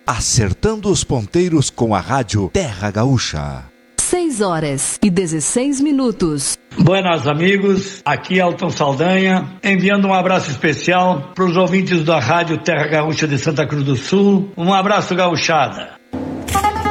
Acertando os ponteiros com a Rádio Terra Gaúcha. 6:16. Buenas amigos, aqui é Elton Saldanha, enviando um abraço especial para os ouvintes da Rádio Terra Gaúcha de Santa Cruz do Sul. Um abraço, gauchada.